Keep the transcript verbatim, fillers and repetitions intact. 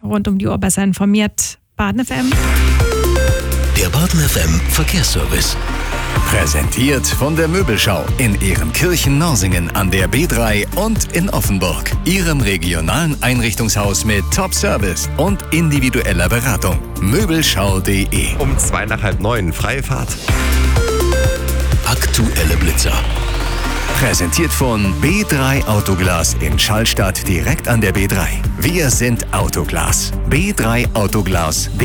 rund um die Uhr besser informiert. Baden F M. Der Baden F M Verkehrsservice. Präsentiert von der Möbelschau in Ehrenkirchen-Norsingen an der B drei und in Offenburg. Ihrem regionalen Einrichtungshaus mit Top-Service und individueller Beratung. Möbelschau punkt de. Um zwei nach halb neun, freie Fahrt. Aktuelle Blitzer. Präsentiert von B drei Autoglas in Schallstadt direkt an der B drei. Wir sind Autoglas. B drei Autoglas.